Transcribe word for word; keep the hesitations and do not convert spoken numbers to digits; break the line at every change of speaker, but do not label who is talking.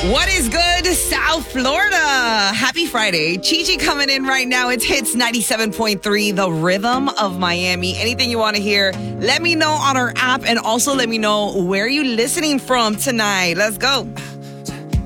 What is good, South Florida? Happy Friday. Chi-Chi coming in right now. It's Hits ninety-seven point three, the rhythm of Miami. Anything you want to hear, let me know on our app, and also let me know where you're listening from tonight. Let's go.